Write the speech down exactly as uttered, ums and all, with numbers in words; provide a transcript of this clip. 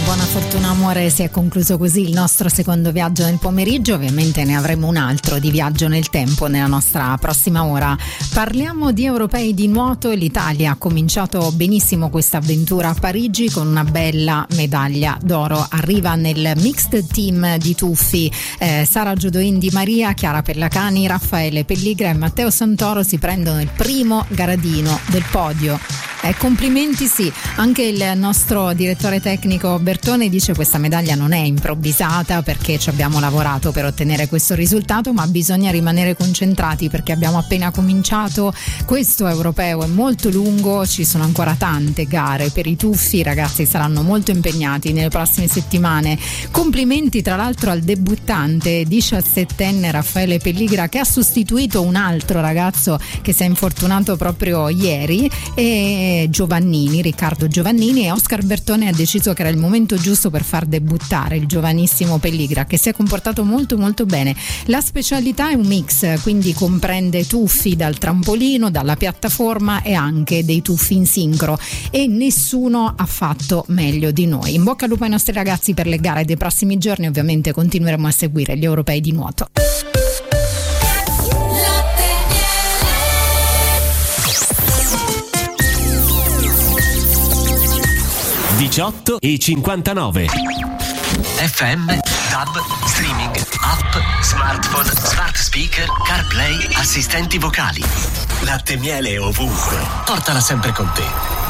buona fortuna amore, si è concluso così il nostro secondo viaggio nel pomeriggio. Ovviamente ne avremo un altro di viaggio nel tempo nella nostra prossima ora. Parliamo di europei di nuoto e l'Italia ha cominciato benissimo questa avventura a Parigi con una bella medaglia d'oro. Arriva nel mixed team di tuffi eh, Sara Giodoin Di Maria, Chiara Pellacani, Raffaele Pelligra e Matteo Santoro si prendono il primo gradino del podio. Eh, complimenti sì, anche il nostro direttore tecnico Bertone dice questa medaglia non è improvvisata perché ci abbiamo lavorato per ottenere questo risultato, ma bisogna rimanere concentrati perché abbiamo appena cominciato. Questo europeo è molto lungo, ci sono ancora tante gare per i tuffi, i ragazzi saranno molto impegnati nelle prossime settimane. Complimenti tra l'altro al debuttante diciassettenne Raffaele Pelligra che ha sostituito un altro ragazzo che si è infortunato proprio ieri, e Giovannini, Riccardo Giovannini, e Oscar Bertone ha deciso che era il momento giusto per far debuttare il giovanissimo Pelligra che si è comportato molto molto bene. La specialità è un mix, quindi comprende tuffi dal trampolino, dalla piattaforma e anche dei tuffi in sincro, e nessuno ha fatto meglio di noi. In bocca al lupo ai nostri ragazzi per le gare dei prossimi giorni, ovviamente continueremo a seguire gli europei di nuoto. diciotto e cinquantanove. F M, Tab, streaming, app, smartphone, smart speaker, CarPlay, assistenti vocali. Latte miele ovunque. Portala sempre con te.